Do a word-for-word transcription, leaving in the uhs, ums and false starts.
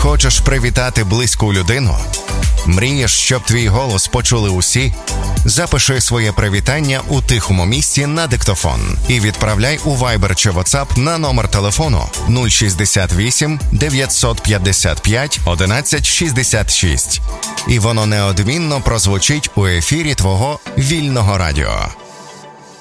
Хочеш привітати близьку людину? Мрієш, щоб твій голос почули усі? Запиши своє привітання у тихому місці на диктофон і відправляй у Viber чи WhatsApp на номер телефону нуль шістдесят вісім дев'ятсот п'ятдесят п'ять одинадцять шістдесят шість. І воно неодмінно прозвучить у ефірі твого вільного радіо.